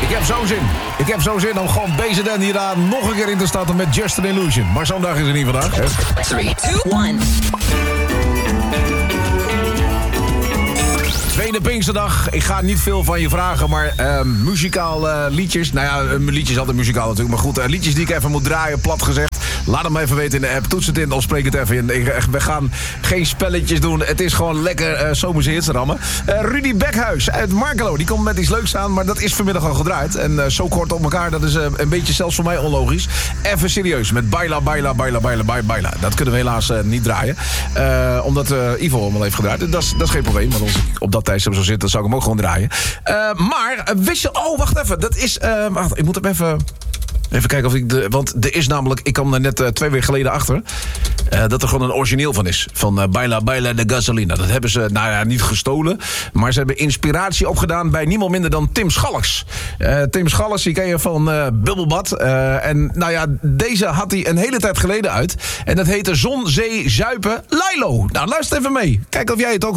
Ik heb zo zin om gewoon BZN hieraan nog een keer in te starten met Just an Illusion. Maar zo'n dag is er niet vandaag. 3, 2, 1. Tweede Pinksterdag. Ik ga niet veel van je vragen, maar muzikaal liedjes. Nou ja, liedjes altijd muzikaal natuurlijk. Maar goed, liedjes die ik even moet draaien, plat gezegd. Laat hem even weten in de app. Toets het in of spreek het even in. We gaan geen spelletjes doen. Het is gewoon lekker zomerse hits rammen. Rudy Bekhuis uit Markelo. Die komt met iets leuks aan, maar dat is vanmiddag al gedraaid. En zo kort op elkaar, dat is een beetje zelfs voor mij onlogisch. Even serieus, met Baila, Baila, Baila, Baila, Baila. Dat kunnen we helaas niet draaien. Omdat Ivo hem al heeft gedraaid. Dat is geen probleem, want als ik op dat tijdstip zou zitten, dan zou ik hem ook gewoon draaien. Maar, wist je... Oh, wacht even. Dat is... wacht, ik moet hem even kijken of ik... Want er is namelijk... Ik kwam er net 2 weken geleden achter... dat er gewoon een origineel van is. Van Baila Baila de Gasolina. Dat hebben ze, nou ja, niet gestolen. Maar ze hebben inspiratie opgedaan bij niemand minder dan Tim Schalks. Tim Schalks, die ken je van Bubbelbad. En nou ja, deze had hij een hele tijd geleden uit. En dat heette Zon, Zee, Zuipen, Lilo. Nou, luister even mee. Kijk of jij het ook